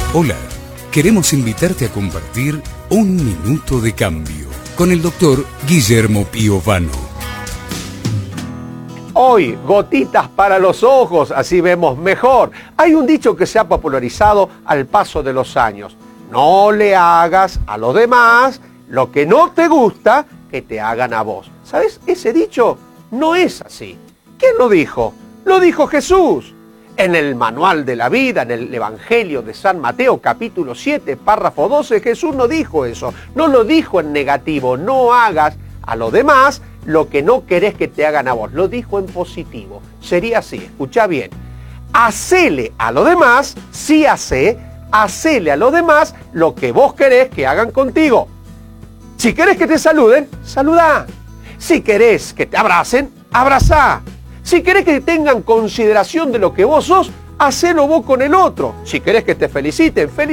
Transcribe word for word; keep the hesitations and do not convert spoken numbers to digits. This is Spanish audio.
Hola, queremos invitarte a compartir Un Minuto de Cambio con el doctor Guillermo Piovano. Hoy, gotitas para los ojos, así vemos mejor. Hay un dicho que se ha popularizado al paso de los años. No le hagas a los demás lo que no te gusta que te hagan a vos. ¿Sabes? Ese dicho no es así. ¿Quién lo dijo? Lo dijo Jesús. En el manual de la vida, en el Evangelio de San Mateo, capítulo siete, párrafo doce, Jesús no dijo eso. No lo dijo en negativo. No hagas a los demás lo que no querés que te hagan a vos. Lo dijo en positivo. Sería así, escuchá bien. Hacele a los demás, sí hacé, hacele a los demás lo que vos querés que hagan contigo. Si querés que te saluden, saludá. Si querés que te abracen, abrazá. Si querés que tengan consideración de lo que vos sos, hacelo vos con el otro. Si querés que te feliciten, feliciten.